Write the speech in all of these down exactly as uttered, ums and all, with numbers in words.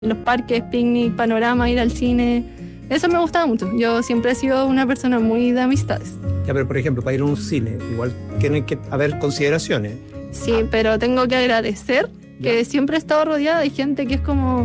los parques, picnic, panorama, ir al cine. Eso me gustaba mucho. Yo siempre he sido una persona muy de amistades. Ya, pero por ejemplo, para ir a un cine, igual tienen que haber consideraciones. Sí, pero tengo que agradecer que ya. Siempre he estado rodeada de gente que es como...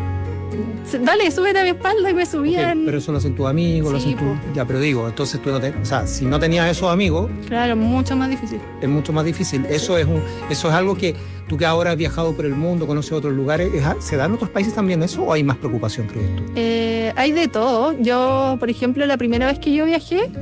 Dale, súbete a mi espalda y me subían. Okay, pero eso lo hacen tus amigos, sí, lo hacen tus... Ya, pero digo, entonces tú no te... O sea, si no tenías esos amigos... Claro, mucho más difícil. Es mucho más difícil. Sí. Eso es un, eso es algo que tú que ahora has viajado por el mundo, conoces otros lugares, ¿se da en otros países también eso o hay más preocupación, crees tú? Eh, hay de todo. Yo, por ejemplo, la primera vez que yo viajé,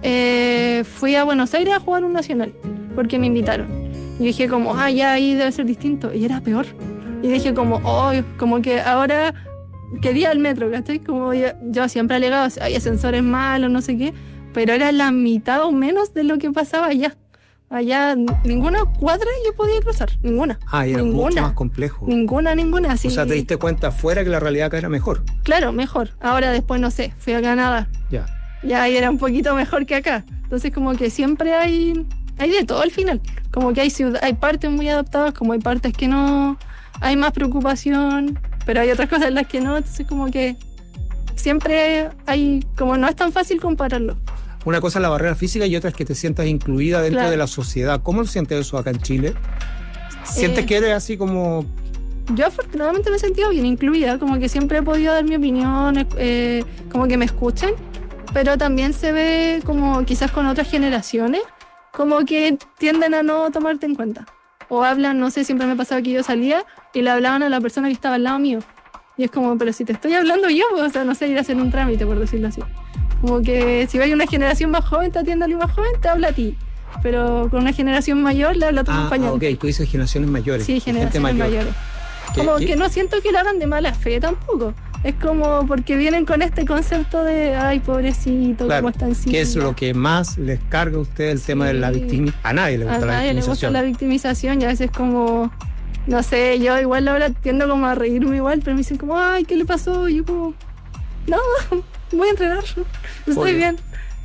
eh, fui a Buenos Aires a jugar un nacional, porque me invitaron. Y dije como, ah, ya ahí debe ser distinto. Y era peor. Y dije como, oh, como que ahora... Quería el metro, ¿cachai? Como yo, yo siempre alegaba, hay ascensores malos, no sé qué, pero era la mitad o menos de lo que pasaba allá. Allá ninguna cuadra yo podía cruzar, ninguna. Ah, y era ninguna, mucho más complejo. Ninguna, ninguna. Así, o sea, te diste cuenta afuera que la realidad acá era mejor. Claro, mejor. Ahora después, no sé, fui a Canadá. Ya. Ya ahí era un poquito mejor que acá. Entonces como que siempre hay, hay de todo al final. Como que hay, ciudad, hay partes muy adaptadas, como hay partes que no, hay más preocupación. Pero hay otras cosas en las que no, entonces como que siempre hay, como no es tan fácil compararlo. Una cosa es la barrera física y otra es que te sientas incluida dentro claro. de la sociedad. ¿Cómo sientes eso acá en Chile? ¿Sientes eh, que eres así como...? Yo afortunadamente me he sentido bien incluida, como que siempre he podido dar mi opinión, eh, como que me escuchen, pero también se ve como quizás con otras generaciones, como que tienden a no tomarte en cuenta. O hablan, no sé, siempre me pasaba que yo salía y le hablaban a la persona que estaba al lado mío. Y es como, pero si te estoy hablando yo, pues, o sea, no sé, ir a hacer un trámite, por decirlo así. Como que si hay una generación más joven, te atiende a alguien más joven, te habla a ti. Pero con una generación mayor, le habla a tu ah, compañero. Ah, ok, tú dices generaciones mayores. Sí, generaciones mayor. mayores. ¿Qué, como qué? que no siento que lo hagan de mala fe tampoco. Es como porque vienen con este concepto de, ay, pobrecito, claro, cómo están sin ¿qué es lo que más les carga a usted el sí. tema de la victimización? A nadie le gusta a la nadie victimización. le gusta la victimización y a veces como, no sé, yo igual ahora tiendo como a reírme igual, pero me dicen como, ay, ¿qué le pasó? Y yo como, no, voy a entrenar, estoy Oye. bien.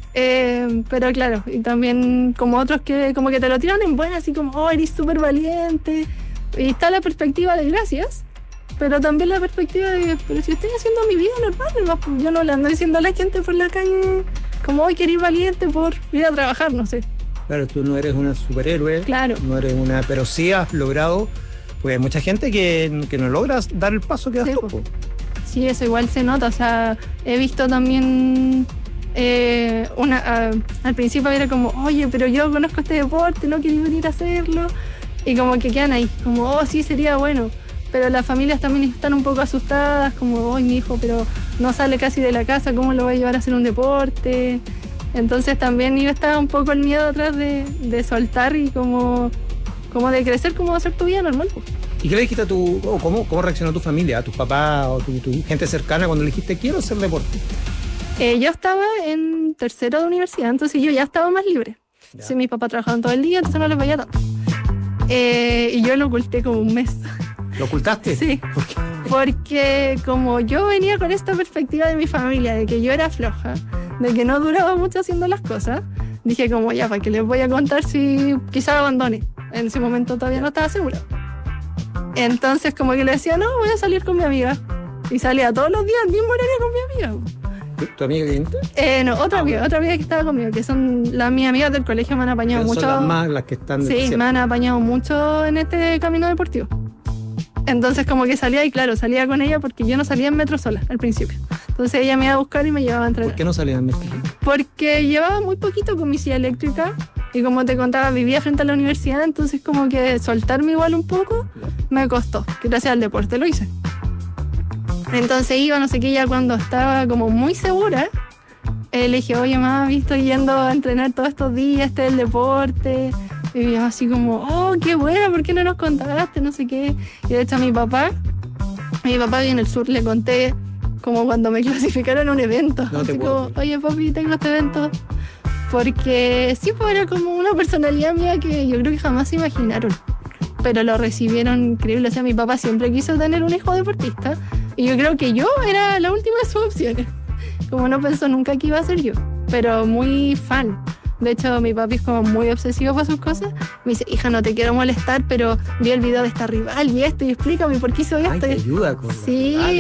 Eh, pero claro, y también como otros que como que te lo tiran en buena, así como, oh, eres súper valiente. Y está la perspectiva de gracias. Pero también la perspectiva de, pero si estoy haciendo mi vida normal, yo no le ando diciendo a la gente por la calle como hoy querer valiente por ir a trabajar, no sé. Claro, tú no eres una superhéroe, claro. no eres una, pero sí has logrado, pues hay mucha gente que, que no logra dar el paso que das sí, tú. Po. Sí, eso igual se nota, o sea, he visto también, eh, una, a, al principio era como, oye, pero yo conozco este deporte, no quiero venir a hacerlo, y como que quedan ahí, como, oh, sí, sería bueno. Pero las familias también están un poco asustadas, como, ¡ay, mi hijo, pero no sale casi de la casa, ¿cómo lo va a llevar a hacer un deporte? Entonces también yo estaba un poco el miedo atrás de, de soltar y como, como de crecer, como hacer tu vida normal. ¿Y qué le dijiste a tu, oh, cómo, cómo reaccionó tu familia, a tus papás o tu, tu gente cercana cuando le dijiste, quiero hacer deporte? Eh, yo estaba en tercero de universidad, entonces yo ya estaba más libre. Sí, mis papás trabajaban todo el día, entonces no les veía tanto. Eh, y yo lo oculté como un mes. ¿Lo ocultaste? Sí, ¿Por qué? Porque como yo venía con esta perspectiva de mi familia, de que yo era floja, de que no duraba mucho haciendo las cosas, dije como ya, ¿para qué les voy a contar si quizás abandone? En ese momento todavía no estaba segura. Entonces como que le decía, no, voy a salir con mi amiga. Y salía todos los días al mismo horario con mi amiga. ¿Tu amiga que eh, No, otra ah, amiga, bueno. otra amiga que estaba conmigo, que son las mis amigas del colegio, me han apañado mucho. Son las más las que están... Sí, me han apañado mucho en este camino deportivo. Entonces como que salía y claro, salía con ella porque yo no salía en metro sola al principio. Entonces ella me iba a buscar y me llevaba a entrenar. ¿Por qué no salía en metro? Porque llevaba muy poquito con mi silla eléctrica y como te contaba, vivía frente a la universidad, entonces como que soltarme igual un poco me costó. Gracias al deporte lo hice. Entonces iba, no sé qué, ya cuando estaba como muy segura, eh, le dije, oye, mami, estoy yendo a entrenar todos estos días, este es el deporte... Y yo así como, oh, qué buena, ¿por qué no nos contaste? No sé qué. Y de hecho a mi papá, a mi papá en el sur le conté como cuando me clasificaron a un evento. No así como, oye papi, tengo este evento. Porque sí, pues era como una personalidad mía que yo creo que jamás se imaginaron. Pero lo recibieron increíble. O sea, mi papá siempre quiso tener un hijo deportista. Y yo creo que yo era la última de sus opciones. Como no pensó nunca que iba a ser yo. Pero muy fan. De hecho, mi papi es como muy obsesivo por sus cosas. Me dice, hija, no te quiero molestar, pero vi el video de esta rival y esto, y explícame por qué hizo esto. Ay, te ayuda con Sí.